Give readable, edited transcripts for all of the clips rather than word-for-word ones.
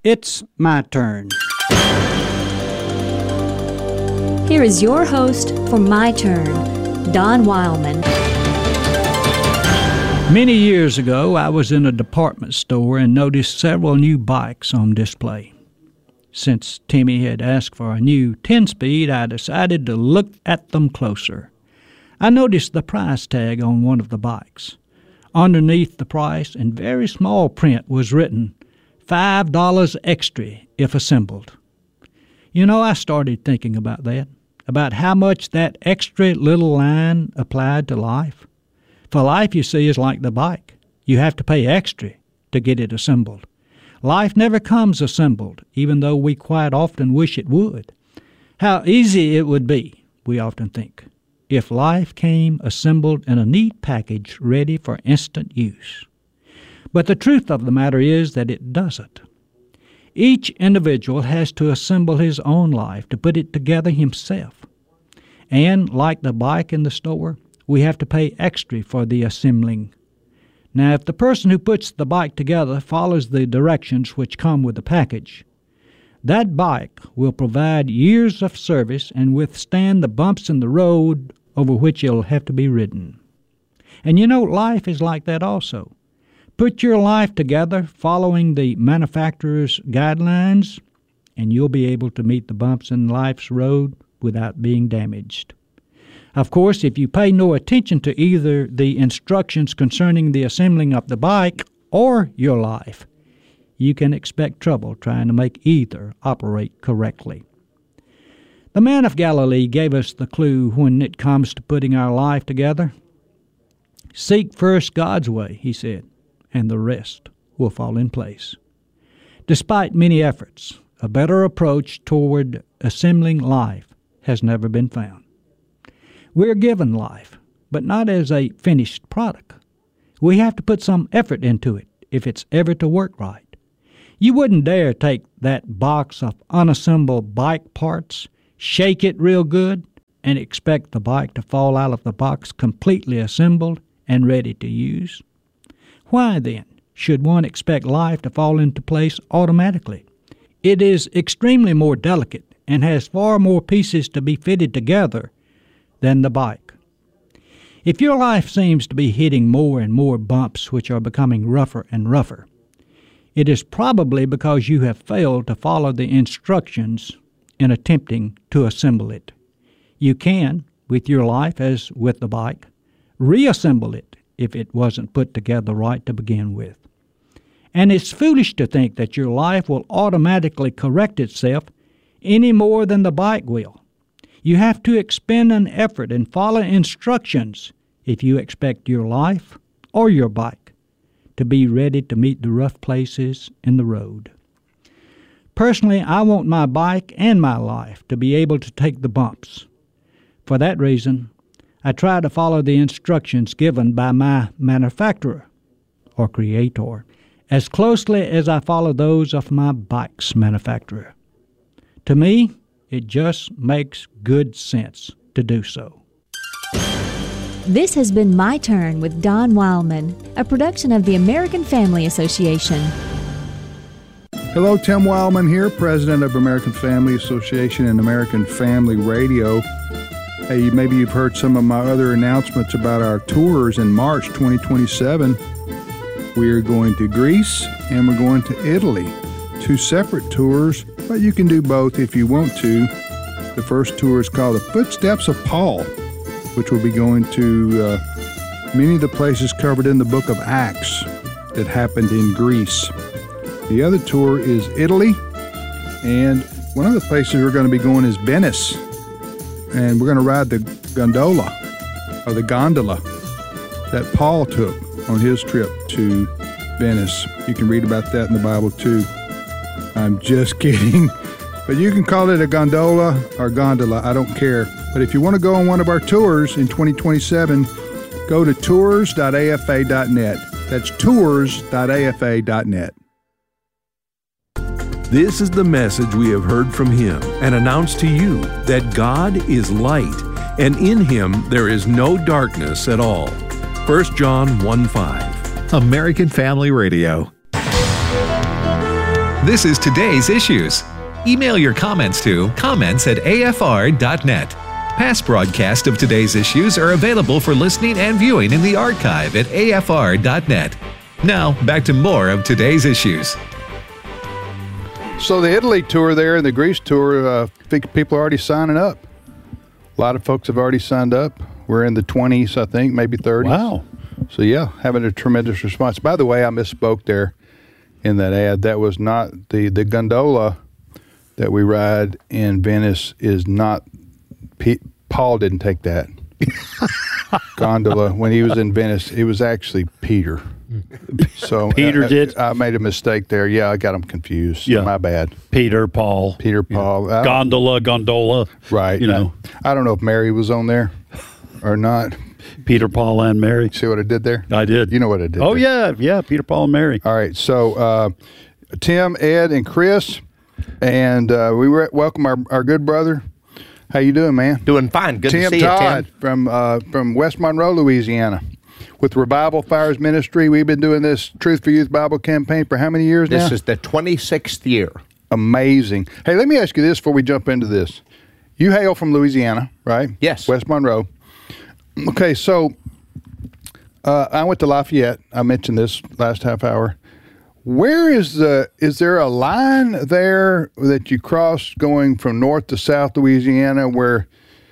It's my turn. Here is your host for My Turn, Don Wildman. Many years ago, I was in a department store and noticed several new bikes on display. Since Timmy had asked for a new 10-speed, I decided to look at them closer. I noticed the price tag on one of the bikes. Underneath the price, in very small print, was written, $5 extra if assembled. You know, I started thinking about that, about how much that extra little line applied to life. For life, you see, is like the bike. You have to pay extra to get it assembled. Life never comes assembled, even though we quite often wish it would. How easy it would be, we often think, if life came assembled in a neat package ready for instant use. But the truth of the matter is that it doesn't. Each individual has to assemble his own life, to put it together himself. And like the bike in the store, we have to pay extra for the assembling. Now, if the person who puts the bike together follows the directions which come with the package, that bike will provide years of service and withstand the bumps in the road over which it'll have to be ridden. And you know, life is like that also. Put your life together following the manufacturer's guidelines, and you'll be able to meet the bumps in life's road without being damaged. Of course, if you pay no attention to either the instructions concerning the assembling of the bike or your life, you can expect trouble trying to make either operate correctly. The man of Galilee gave us the clue when it comes to putting our life together. Seek first God's way, he said, and the rest will fall in place. Despite many efforts, a better approach toward assembling life has never been found. We're given life, but not as a finished product. We have to put some effort into it if it's ever to work right. You wouldn't dare take that box of unassembled bike parts, shake it real good, and expect the bike to fall out of the box completely assembled and ready to use. Why, then, should one expect life to fall into place automatically? It is extremely more delicate and has far more pieces to be fitted together than the bike. If your life seems to be hitting more and more bumps which are becoming rougher and rougher, it is probably because you have failed to follow the instructions in attempting to assemble it. You can, with your life as with the bike, reassemble it if it wasn't put together right to begin with. And it's foolish to think that your life will automatically correct itself any more than the bike will. You have to expend an effort and follow instructions if you expect your life or your bike to be ready to meet the rough places in the road. Personally, I want my bike and my life to be able to take the bumps. For that reason, I try to follow the instructions given by my manufacturer or creator as closely as I follow those of my bike's manufacturer. To me, it just makes good sense to do so. This has been My Turn with Don Wildman, a production of the American Family Association. Hello, Tim Wildman here, president of American Family Association and American Family Radio. Hey, maybe you've heard some of my other announcements about our tours in March 2027. We're going to Greece and we're going to Italy. Two separate tours, but you can do both if you want to. The first tour is called The Footsteps of Paul, which will be going to many of the places covered in the book of Acts that happened in Greece. The other tour is Italy, and one of the places we're going to be going is Venice, and we're going to ride the gondola that Paul took on his trip to Venice. You can read about that in the Bible too. I'm just kidding. But you can call it a gondola or gondola, I don't care. But if you want to go on one of our tours in 2027, go to tours.afa.net. That's tours.afa.net. This is the message we have heard from Him and announced to you, that God is light, and in Him there is no darkness at all. 1 John 1:5. American Family Radio. This is Today's Issues. Email your comments to comments@afr.net. Past broadcasts of Today's Issues are available for listening and viewing in the archive at afr.net. Now, back to more of Today's Issues. So the Italy tour there and the Greece tour, I think people are already signing up. A lot of folks have already signed up. We're in the 20s, I think, maybe 30s. Wow. So, yeah, having a tremendous response. By the way, I misspoke there in that ad. That was not the gondola that we ride in Venice is not Paul didn't take that gondola when he was in Venice. It was actually Peter. So Peter did. I made a mistake there. Yeah, I got them confused. Yeah. My bad. Peter, Paul. Yeah. Gondola. Right. You know. I don't know if Mary was on there or not. Peter, Paul, and Mary. See what I did there? I did. You know what I did? Oh, there. yeah. Peter, Paul, and Mary. All right. So Tim, Ed, and Chris, and we welcome our good brother. How you doing, man? Doing fine. Good to see Todd, you, Tim. from West Monroe, Louisiana, with Revival Fires Ministry. We've been doing this Truth for Youth Bible campaign for how many years now? This is the 26th year. Amazing. Hey, let me ask you this before we jump into this. You hail from Louisiana, right? Yes. West Monroe. Okay, so I went to Lafayette. I mentioned this last half hour. Where is there a line there that you cross going from north to south Louisiana where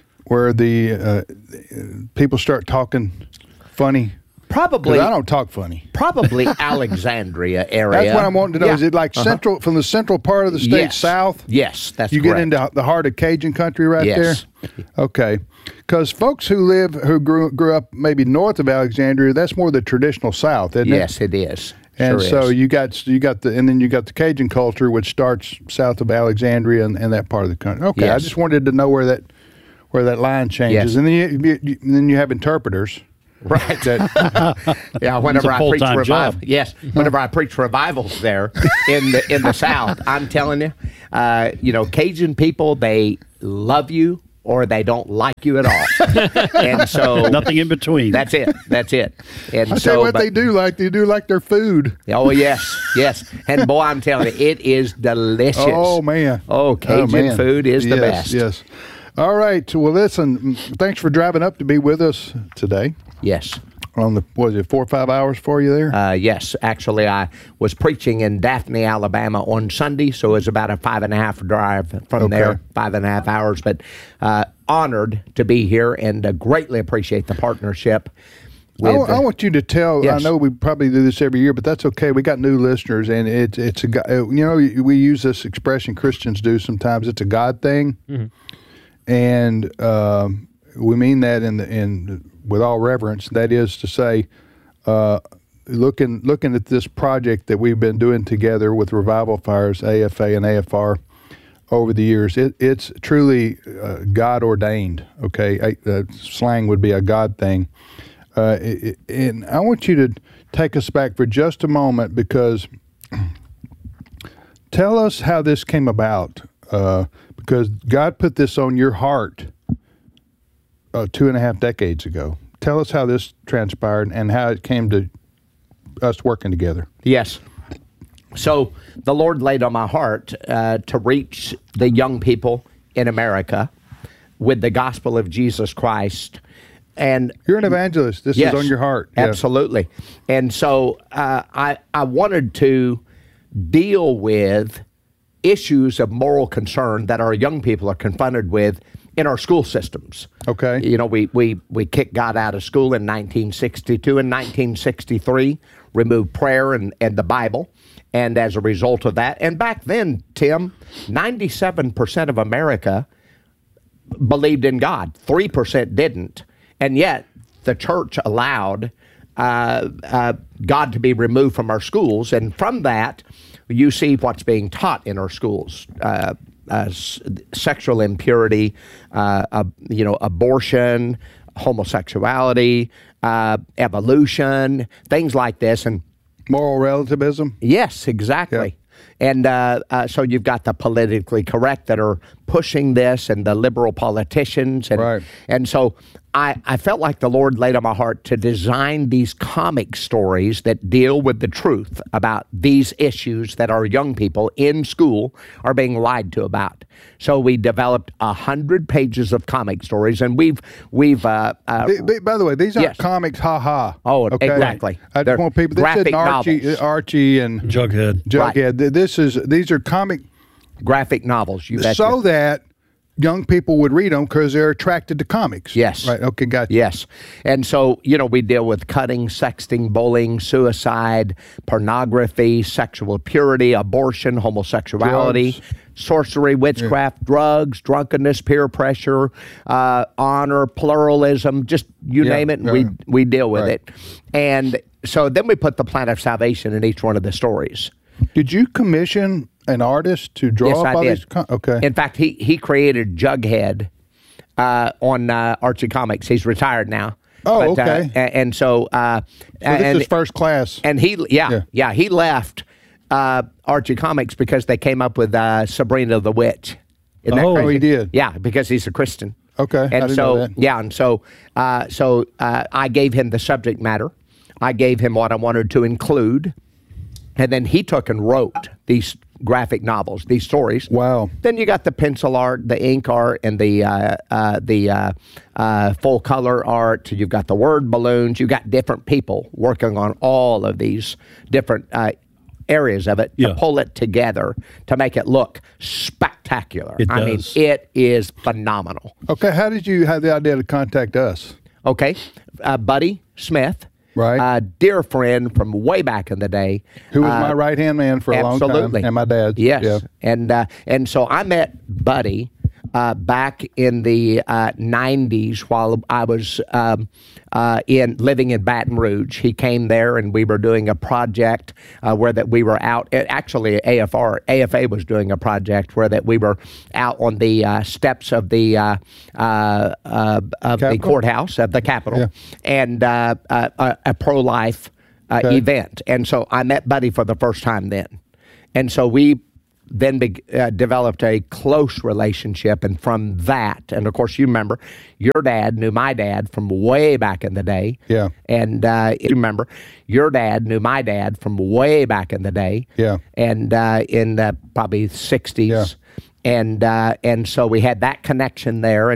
the people start talking funny? Probably. 'Cause I don't talk funny. Probably Alexandria area. That's what I'm wanting to know. Yeah. Is it like central from the central part of the state Yes. south? Yes, that's you correct. get into the heart of Cajun country right Yes. there? Okay. Because folks who grew up maybe north of Alexandria, that's more the traditional south, isn't it? Yes, it is. And Sure so is. you got the Cajun culture, which starts south of Alexandria and that part of the country. Okay, I Yes. just wanted to know where that line changes, Yes. and then you have interpreters. Right. Yeah. Whenever It's a I preach full-time revival, job. yes. Whenever I preach revivals there in the South, I'm telling you, Cajun people, they love you or they don't like you at all, and so Nothing in between. That's it. And I tell you what they do like their food. Oh yes, and boy, I'm telling you, it is delicious. Oh man. Oh, Cajun food is the best. Yes. All right. Well, listen. Thanks for driving up to be with us today. Yes. On the 4 or 5 hours for you there? Yes, actually, I was preaching in Daphne, Alabama on Sunday, so it was about a 5.5 drive from there, 5.5 hours. But honored to be here and greatly appreciate the partnership. I want you to tell. Yes. I know we probably do this every year, but that's okay. We got new listeners, and it's we use this expression Christians do sometimes. It's a God thing, and we mean that in with all reverence. That is to say, looking at this project that we've been doing together with Revival Fires, AFA and AFR, over the years, it's truly God ordained. Okay, slang would be a God thing, and I want you to take us back for just a moment, because tell us how this came about, because God put this on your heart 2.5 decades ago. Tell us how this transpired and how it came to us working together. Yes. So the Lord laid on my heart to reach the young people in America with the gospel of Jesus Christ. And you're an evangelist. This is on your heart. Absolutely. And so I wanted to deal with issues of moral concern that our young people are confronted with in our school systems. Okay. You know, we kicked God out of school in 1962 and 1963, removed prayer and the Bible. And as a result of that, and back then, Tim, 97% of America believed in God. 3% didn't. And yet the church allowed God to be removed from our schools. And from that, you see what's being taught in our schools. Sexual impurity, abortion, homosexuality, evolution, things like this. And moral relativism? Yes, exactly. Yeah. And so you've got the politically correct that are pushing this, and the liberal politicians. And, Right. and so I felt like the Lord laid on my heart to design these comic stories that deal with the truth about these issues that our young people in school are being lied to about. So we developed 100 pages of comic stories, and we've By the way, these aren't Yes. comics, ha-ha. Oh, okay? exactly. I They're just want people, this graphic isn't novels. Archie and Jughead. Jughead. These are comic graphic novels. You betcha. so that young people would read them because they're attracted to comics. Yes. Right. Okay. Gotcha. Yes. And so, we deal with cutting, sexting, bullying, suicide, pornography, sexual purity, abortion, homosexuality, Drugs. sorcery, witchcraft, drugs, drunkenness, peer pressure, honor, pluralism, just you name it, and we deal with it. And so then we put the plan of salvation in each one of the stories. Did you commission an artist to draw Yes, up I all did. these? Okay. In fact, he created Jughead on Archie Comics. He's retired now. Oh, okay. And so, So this is first class. and he left Archie Comics because they came up with Sabrina the Witch. Isn't that Oh, crazy? he did? Yeah, because he's a Christian. Okay, I and didn't so know that. yeah, and so I gave him the subject matter. I gave him what I wanted to include, and then he took and wrote these graphic novels, these stories. Wow. Then you got the pencil art, the ink art, and the full color art. You've got the word balloons. You've got different people working on all of these different areas of it to pull it together to make it look spectacular. It I mean, does. it is phenomenal. Okay. How did you have the idea to contact us? Okay, Buddy Smith. Right. A dear friend from way back in the day. Who was my right-hand man for a long time. Absolutely. And my dad's. Yes. Yeah. And so I met Buddy back in the 90s while I was living in Baton Rouge. He came there, and we were doing a project where that we were out. Actually, AFA was doing a project where that we were out on the steps of the courthouse of the Capitol, Yeah. and a pro-life event. And so I met Buddy for the first time then, and so we then developed a close relationship, and from that, and of course you remember, your dad knew my dad from way back in the day. Yeah. And you remember, your dad knew my dad from way back in the day. Yeah. And in probably 60s. Yeah. And so we had that connection there.